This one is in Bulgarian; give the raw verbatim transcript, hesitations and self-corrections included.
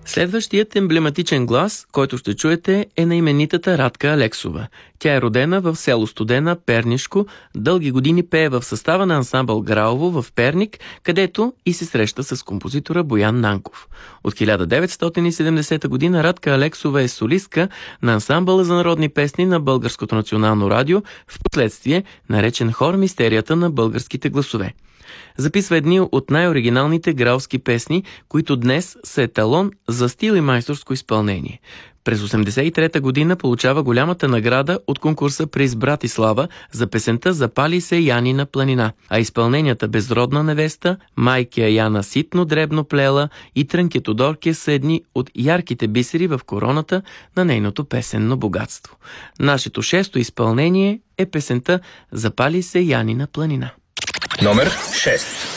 Следващият емблематичен глас, който ще чуете, е на именитата Радка Алексова. Тя е родена в село Студена, Пернишко, дълги години пее в състава на ансамбъл Граово в Перник, където и се среща с композитора Боян Нанков. От хиляда деветстотин и седемдесета година Радка Алексова е солистка на ансамбъла за народни песни на Българското национално радио, в последствие наречен хор Мистерията на българските гласове. Записва едни от най-оригиналните граовски песни, които днес са еталон за стил и майсторско изпълнение. През осемдесет и трета година получава голямата награда от конкурса Приз Братислава за песента "Запали се Янина планина", а изпълненията "Безродна невеста", "Майке Яна ситно дребно плела" и "Трънке Тодорке" са едни от ярките бисери в короната на нейното песенно богатство. Нашето шесто изпълнение е песента "Запали се Янина планина". Номер шест.